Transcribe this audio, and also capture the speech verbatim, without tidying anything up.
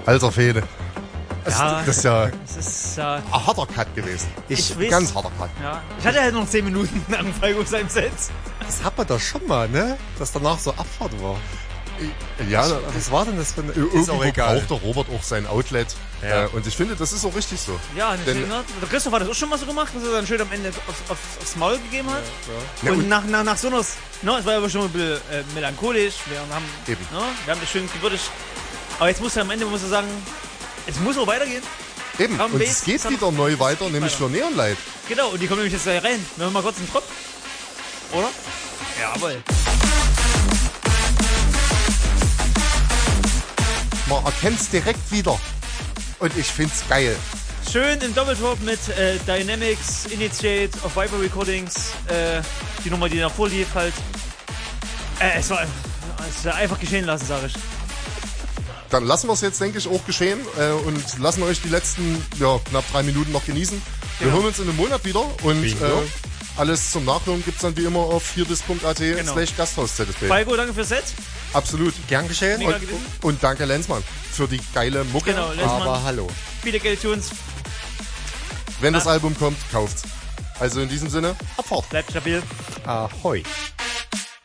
Alter Fede. Das, Ja, das ist ja es ist, äh, ein harter Cut gewesen. Ich Ein weiß- ganz harter Cut. ja. Ich hatte halt noch zehn Minuten nach dem Falco seinem Set. Das hat man doch schon mal, ne? Dass danach so Abfahrt war. Ja, Was war denn das für eine... irgendwo braucht der Robert auch sein Outlet. Ja. Äh, und ich finde, das ist auch richtig so. Ja, Denn- deswegen hat, der Christoph hat das auch schon mal so gemacht, dass er dann schön am Ende auf, auf, aufs Maul gegeben hat. Ja, und, und- nach, nach, nach so einer, ne, es war aber schon ein bisschen äh, melancholisch. Wir haben, Eben. ne, wir haben das schön gewürdigt. Aber jetzt muss er am Ende muss er sagen, es muss auch weitergehen. Eben, Drum und Bass, es geht Sound- wieder neu weiter, geht nämlich weiter. für Neonlight. Genau, und die kommen nämlich jetzt gleich rein. Wenn wir mal kurz einen Tropf. Oder? Jawohl. Man erkennt es direkt wieder. Und ich find's geil. Schön im Doppeltop mit äh, Dynamics, Initiate, auf Viper Recordings, äh, die Nummer, die davor lief halt. Äh, es war es war einfach geschehen lassen, sag ich. Dann lassen wir es jetzt, denke ich, auch geschehen äh, und lassen euch die letzten ja, knapp drei Minuten noch genießen. Wir Genau. hören uns in einem Monat wieder und Bingo. äh, alles zum Nachhören gibt's dann wie immer auf vierdisc punkt at Genau. slash Gasthaus-ZSB. Falco, danke fürs Set. Absolut. Gern geschehen. Mega Und, gewesen. und danke Lenzmann für die geile Mucke. Genau, Lenzmann. Aber hallo. Viele Geldtunes. Wenn das Album kommt, kauft's. Also in diesem Sinne, Abfahrt. Bleibt stabil. Ahoi.